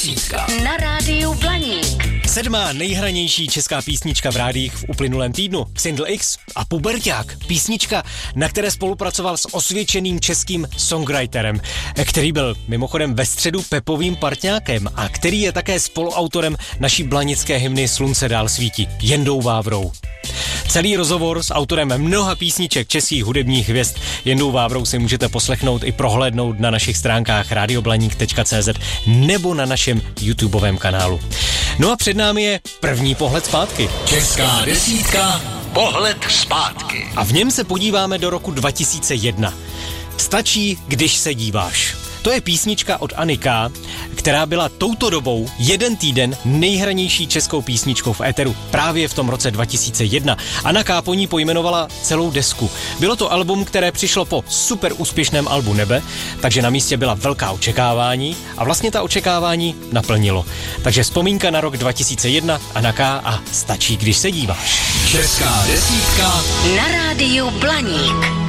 desítka na rádiu Blaník. 7. nejhranější česká písnička v rádiích v uplynulém týdnu. Single X a Puberťák. Písnička, na které spolupracoval s osvědčeným českým songwriterem, který byl mimochodem ve středu Pepovým partňákem a který je také spoluautorem naší blanické hymny Slunce dál svítí, Jendou Vávrou. Celý rozhovor s autorem mnoha písniček českých hudebních hvězd Jendou Vávrou si můžete poslechnout i prohlédnout na našich stránkách radioblaník.cz nebo na našem YouTubeovém kanálu. No a před námi je první pohled zpátky. Česká desítka, pohled zpátky. A v něm se podíváme do roku 2001. Stačí, když se díváš. To je písnička od Anny K., která byla touto dobou jeden týden nejhranější českou písničkou v éteru právě v tom roce 2001. Anna K. po ní pojmenovala celou desku. Bylo to album, které přišlo po super úspěšném albu Nebe, takže na místě byla velká očekávání a vlastně ta očekávání naplnilo. Takže vzpomínka na rok 2001, Anna K. a Stačí, když se díváš. Česká desítka Na rádiu Blaník.